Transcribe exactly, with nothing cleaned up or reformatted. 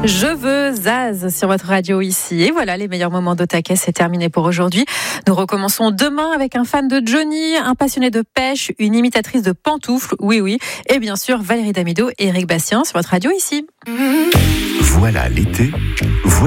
Je veux Zaz sur votre radio ici. Et voilà, les meilleurs moments d'Otaquet, c'est terminé pour aujourd'hui. Nous recommençons demain avec un fan de Johnny, un passionné de pêche, une imitatrice de pantoufles, oui oui, et bien sûr Valérie Damido et Eric Bastien sur votre radio ici. Voilà l'été.